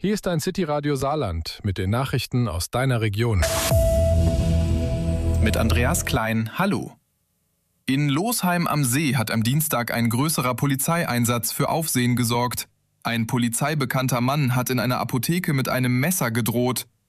Hier ist dein City-Radio Saarland mit den Nachrichten aus deiner Region. Mit Andreas Klein, hallo. In Losheim am See hat am Dienstag ein größerer Polizeieinsatz für Aufsehen gesorgt. Ein polizeibekannter Mann hat in einer Apotheke mit einem Messer gedroht.